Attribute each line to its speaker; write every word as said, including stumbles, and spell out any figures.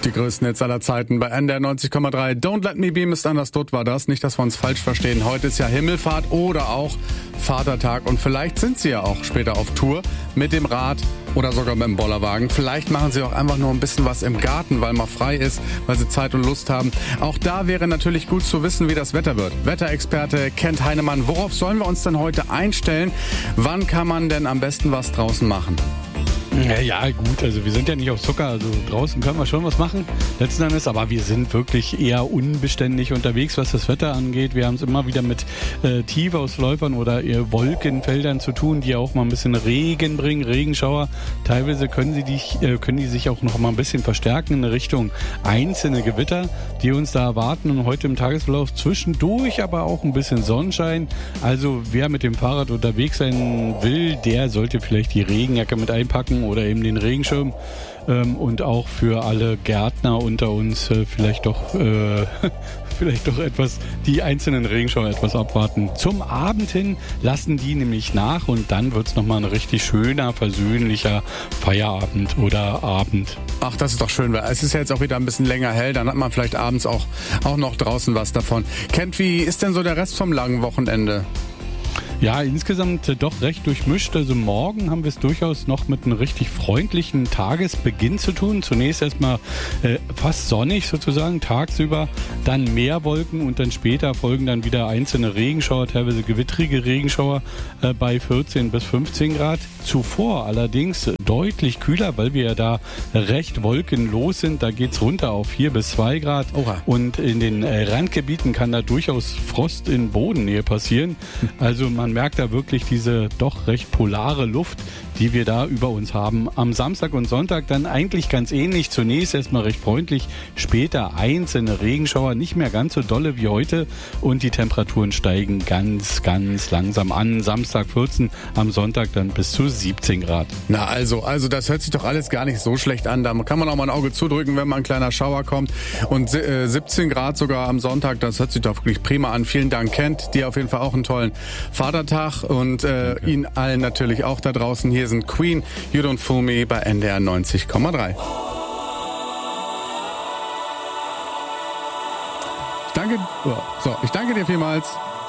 Speaker 1: Die größten Hits aller Zeiten bei N D R neunzig Komma drei. Don't Let Me Be Misunderstood war das. Nicht, dass wir uns falsch verstehen. Heute ist ja Himmelfahrt oder auch Vatertag. Und vielleicht sind Sie ja auch später auf Tour mit dem Rad oder sogar mit dem Bollerwagen. Vielleicht machen Sie auch einfach nur ein bisschen was im Garten, weil mal frei ist, weil Sie Zeit und Lust haben. Auch da wäre natürlich gut zu wissen, wie das Wetter wird. Wetterexperte Kent Heinemann, worauf sollen wir uns denn heute einstellen? Wann kann man denn am besten was draußen machen?
Speaker 2: Ja, ja, gut, also wir sind ja nicht auf Zucker, also draußen können wir schon was machen, letzten Endes, aber wir sind wirklich eher unbeständig unterwegs, was das Wetter angeht. Wir haben es immer wieder mit äh, Tiefausläufern oder eher Wolkenfeldern zu tun, die auch mal ein bisschen Regen bringen, Regenschauer. Teilweise können sie dich, äh, können die sich auch noch mal ein bisschen verstärken in Richtung einzelne Gewitter, die uns da erwarten. Und heute im Tagesverlauf zwischendurch aber auch ein bisschen Sonnenschein. Also wer mit dem Fahrrad unterwegs sein will, der sollte vielleicht die Regenjacke mit einpacken oder eben den Regenschirm, ähm, und auch für alle Gärtner unter uns äh, vielleicht doch äh, vielleicht doch etwas die einzelnen Regenschauer etwas abwarten. Zum Abend hin lassen die nämlich nach und dann wird's nochmal ein richtig schöner, versöhnlicher Feierabend oder Abend.
Speaker 1: Ach, das ist doch schön, weil es ist ja jetzt auch wieder ein bisschen länger hell, dann hat man vielleicht abends auch, auch noch draußen was davon. Kent, wie ist denn so der Rest vom langen Wochenende?
Speaker 2: Ja, insgesamt äh, doch recht durchmischt. Also morgen haben wir es durchaus noch mit einem richtig freundlichen Tagesbeginn zu tun. Zunächst erstmal äh, fast sonnig sozusagen tagsüber, dann mehr Wolken und dann später folgen dann wieder einzelne Regenschauer, teilweise gewittrige Regenschauer äh, bei vierzehn bis fünfzehn Grad. Zuvor allerdings deutlich kühler, weil wir ja da recht wolkenlos sind. Da geht's runter auf vier bis zwei Grad.
Speaker 1: Oha.
Speaker 2: Und in den äh, Randgebieten kann da durchaus Frost in Bodennähe passieren. Also man merkt da wirklich diese doch recht polare Luft, die wir da über uns haben. Am Samstag und Sonntag dann eigentlich ganz ähnlich. Zunächst erstmal recht freundlich, später einzelne Regenschauer, nicht mehr ganz so dolle wie heute und die Temperaturen steigen ganz, ganz langsam an. Samstag vierzehn, am Sonntag dann bis zu siebzehn Grad.
Speaker 1: Na also, also das hört sich doch alles gar nicht so schlecht an. Da kann man auch mal ein Auge zudrücken, wenn mal ein kleiner Schauer kommt. Und äh, siebzehn Grad sogar am Sonntag, das hört sich doch wirklich prima an. Vielen Dank, Kent. Dir auf jeden Fall auch einen tollen Vatertag und äh, Ihnen allen natürlich auch da draußen. Hier sind Queen, You Don't Fool Me bei N D R neunzig Komma drei. Danke, so, ich danke dir vielmals.